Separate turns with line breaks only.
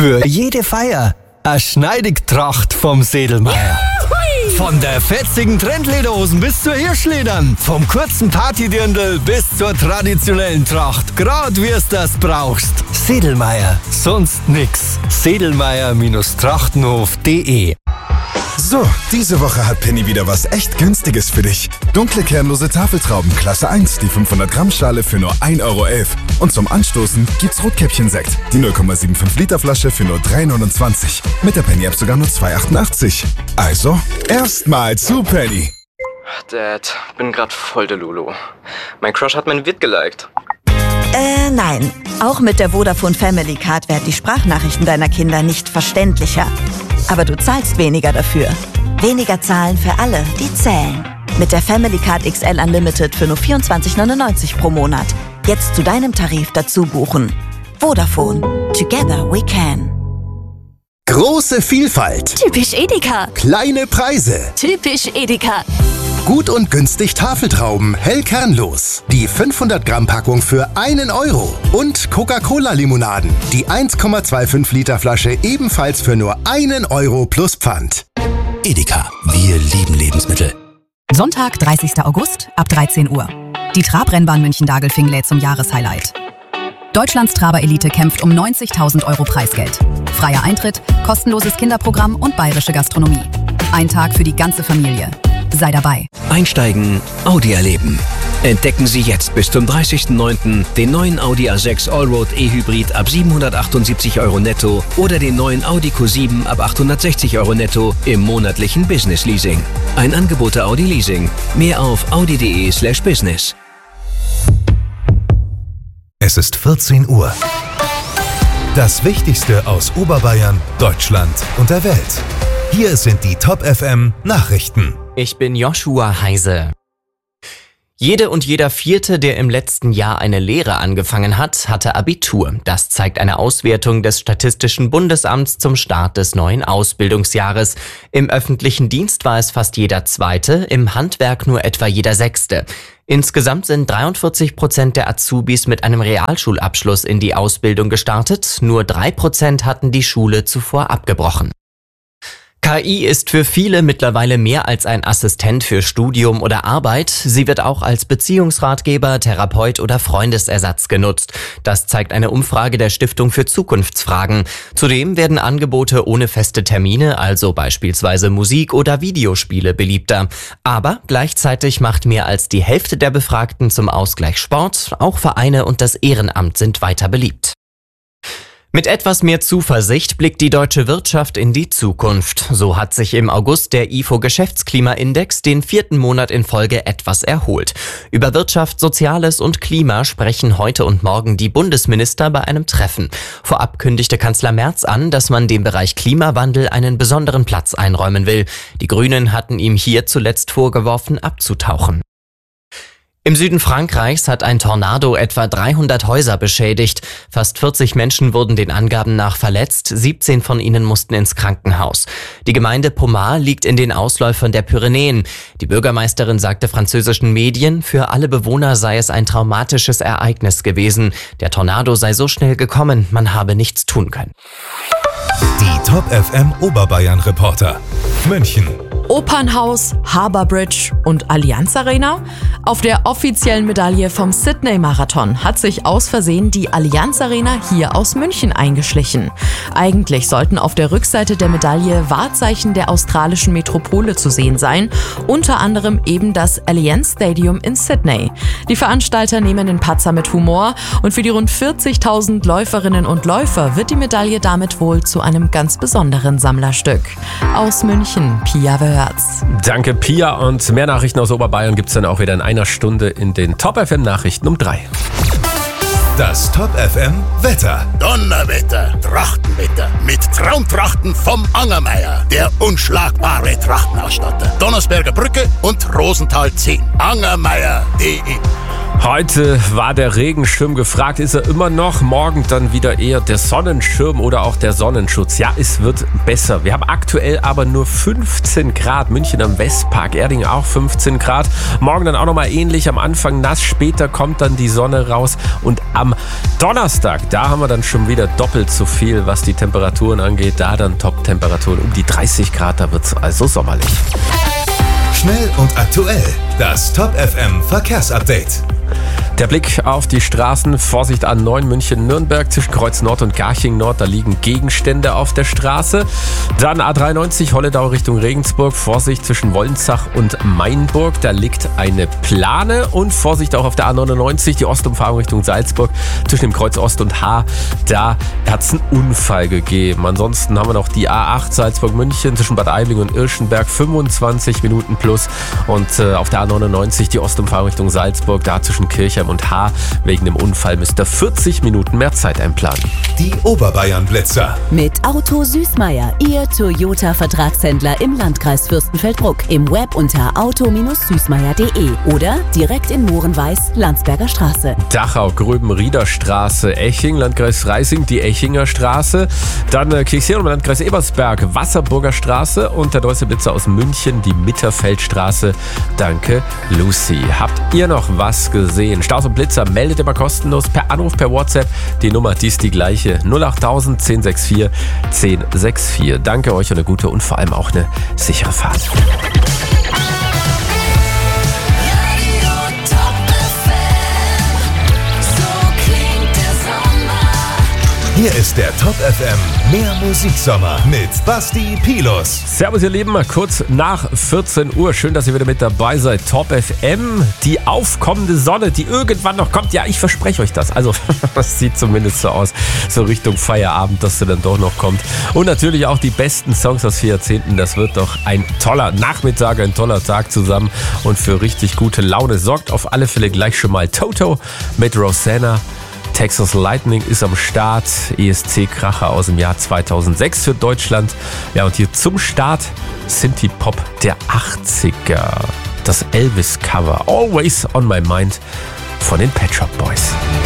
Für jede Feier eine Schneidigtracht vom Sedlmeier. Von der fetzigen Trendlederhosen bis zur Hirschledern. Vom kurzen Partydirndl bis zur traditionellen Tracht. Grad wie es das brauchst. Sedlmeier. Sonst nix. Sedlmeier-trachtenhof.de.
So, diese Woche hat Penny wieder was echt Günstiges für dich. Dunkle kernlose Tafeltrauben Klasse 1, die 500 Gramm Schale für nur 1,11 Euro. Und zum Anstoßen gibt's Rotkäppchen-Sekt, die 0,75 Liter Flasche für nur 3,29. Mit der Penny-App sogar nur 2,88. Also, erstmal zu Penny.
Dad, bin grad voll der Lulu. Mein Crush hat mein Vid geliked.
Nein. Auch mit der Vodafone Family Card werden die Sprachnachrichten deiner Kinder nicht verständlicher. Aber du zahlst weniger dafür. Weniger zahlen für alle, die zählen. Mit der Family Card XL Unlimited für nur 24,99 pro Monat. Jetzt zu deinem Tarif dazu buchen. Vodafone. Together we can.
Große Vielfalt.
Typisch Edeka.
Kleine Preise.
Typisch Edeka.
Gut und günstig Tafeltrauben, hell kernlos. Die 500 Gramm Packung für 1 Euro. Und Coca-Cola-Limonaden. Die 1,25 Liter Flasche ebenfalls für nur 1 Euro plus Pfand.
Edeka. Wir lieben Lebensmittel.
Sonntag, 30. August ab 13 Uhr. Die Trabrennbahn München-Dagelfing lädt zum Jahreshighlight. Deutschlands Traber-Elite kämpft um 90.000 Euro Preisgeld. Freier Eintritt, kostenloses Kinderprogramm und bayerische Gastronomie. Ein Tag für die ganze Familie. Sei dabei.
Einsteigen, Audi erleben. Entdecken Sie jetzt bis zum 30.09. den neuen Audi A6 Allroad E-Hybrid ab 778 Euro netto oder den neuen Audi Q7 ab 860 Euro netto im monatlichen Business Leasing. Ein Angebot der Audi Leasing. Mehr auf audi.de/business.
Es ist 14 Uhr. Das Wichtigste aus Oberbayern, Deutschland und der Welt. Hier sind die Top FM Nachrichten.
Ich bin Joshua Heise. Jede und jeder Vierte, der im letzten Jahr eine Lehre angefangen hat, hatte Abitur. Das zeigt eine Auswertung des Statistischen Bundesamts zum Start des neuen Ausbildungsjahres. Im öffentlichen Dienst war es fast jeder Zweite, im Handwerk nur etwa jeder Sechste. Insgesamt sind 43% der Azubis mit einem Realschulabschluss in die Ausbildung gestartet. Nur 3% hatten die Schule zuvor abgebrochen. KI ist für viele mittlerweile mehr als ein Assistent für Studium oder Arbeit. Sie wird auch als Beziehungsratgeber, Therapeut oder Freundesersatz genutzt. Das zeigt eine Umfrage der Stiftung für Zukunftsfragen. Zudem werden Angebote ohne feste Termine, also beispielsweise Musik oder Videospiele, beliebter. Aber gleichzeitig macht mehr als die Hälfte der Befragten zum Ausgleich Sport. Auch Vereine und das Ehrenamt sind weiter beliebt. Mit etwas mehr Zuversicht blickt die deutsche Wirtschaft in die Zukunft. So hat sich im August der IFO-Geschäftsklimaindex den 4. Monat in Folge etwas erholt. Über Wirtschaft, Soziales und Klima sprechen heute und morgen die Bundesminister bei einem Treffen. Vorab kündigte Kanzler Merz an, dass man dem Bereich Klimawandel einen besonderen Platz einräumen will. Die Grünen hatten ihm hier zuletzt vorgeworfen, abzutauchen. Im Süden Frankreichs hat ein Tornado etwa 300 Häuser beschädigt. Fast 40 Menschen wurden den Angaben nach verletzt, 17 von ihnen mussten ins Krankenhaus. Die Gemeinde Pomar liegt in den Ausläufern der Pyrenäen. Die Bürgermeisterin sagte französischen Medien, für alle Bewohner sei es ein traumatisches Ereignis gewesen. Der Tornado sei so schnell gekommen, man habe nichts tun können.
Die Top FM Oberbayern Reporter. München.
Opernhaus, Harbour Bridge und Allianz Arena? Auf der offiziellen Medaille vom Sydney-Marathon hat sich aus Versehen die Allianz Arena hier aus München eingeschlichen. Eigentlich sollten auf der Rückseite der Medaille Wahrzeichen der australischen Metropole zu sehen sein, unter anderem eben das Allianz Stadium in Sydney. Die Veranstalter nehmen den Patzer mit Humor und für die rund 40.000 Läuferinnen und Läufer wird die Medaille damit wohl zu einem ganz besonderen Sammlerstück. Aus München, Pia Wörth.
Danke, Pia. Und mehr Nachrichten aus Oberbayern gibt es dann auch wieder in einer Stunde in den Top FM Nachrichten um 3.
Das Top FM Wetter.
Donnerwetter, Trachtenwetter mit Traumtrachten vom Angermeier, der unschlagbare Trachtenausstatter. Donnersberger Brücke und Rosenthal 10. Angermeier.de
Heute war der Regenschirm gefragt, ist er immer noch. Morgen dann wieder eher der Sonnenschirm oder auch der Sonnenschutz. Ja, es wird besser. Wir haben aktuell aber nur 15 Grad. München am Westpark, Erding auch 15 Grad. Morgen dann auch nochmal ähnlich. Am Anfang nass, später kommt dann die Sonne raus. Und am Donnerstag, da haben wir dann schon wieder doppelt so viel, was die Temperaturen angeht. Da dann Top-Temperaturen um die 30 Grad. Da wird es also sommerlich.
Schnell und aktuell. Das Top FM Verkehrsupdate.
Der Blick auf die Straßen, Vorsicht A9 München-Nürnberg zwischen Kreuz Nord und Garching Nord, da liegen Gegenstände auf der Straße. Dann A93 Holledau Richtung Regensburg, Vorsicht zwischen Wollentzach und Mainburg, da liegt eine Plane. Und Vorsicht auch auf der A99, die Ostumfahrung Richtung Salzburg zwischen dem Kreuz Ost und H, da hat es einen Unfall gegeben. Ansonsten haben wir noch die A8 Salzburg-München zwischen Bad Aibling und Irschenberg, 25 Minuten plus. Und auf der A99 die Ostumfahrung Richtung Salzburg, da zwischen Kirchheim und H. Wegen dem Unfall müsst ihr 40 Minuten mehr Zeit einplanen.
Die Oberbayern-Blitzer.
Mit Auto Süßmeier, Ihr Toyota-Vertragshändler im Landkreis Fürstenfeldbruck. Im Web unter auto-süßmeier.de oder direkt in Mohrenweiß, Landsberger Straße.
Dachau, Gröben-Rieder Straße, Eching, Landkreis Freising, die Echinger Straße. Dann Kirchhirn, Landkreis Ebersberg, Wasserburger Straße und der Deutsche Blitzer aus München, die Mitterfeldstraße. Danke, Lucy. Habt ihr noch was gesehen? Staus und Blitzer meldet immer kostenlos per Anruf, per WhatsApp. Die Nummer, die ist die gleiche. 08000 1064 1064. Danke euch und eine gute und vor allem auch eine sichere Fahrt.
Hier ist der Top FM Mehr Musiksommer mit Basti Pilus.
Servus ihr Lieben, kurz nach 14 Uhr. Schön, dass ihr wieder mit dabei seid. Top FM, die aufkommende Sonne, die irgendwann noch kommt. Ja, ich verspreche euch das. Also, das sieht zumindest so aus, so Richtung Feierabend, dass sie dann doch noch kommt. Und natürlich auch die besten Songs aus 4 Jahrzehnten. Das wird doch ein toller Nachmittag, ein toller Tag zusammen. Und für richtig gute Laune sorgt auf alle Fälle gleich schon mal Toto mit Rosanna. Texas Lightning ist am Start, ESC-Kracher aus dem Jahr 2006 für Deutschland. Ja, und hier zum Start Synthie-Pop der 80er. Das Elvis-Cover Always on My Mind von den Pet Shop Boys.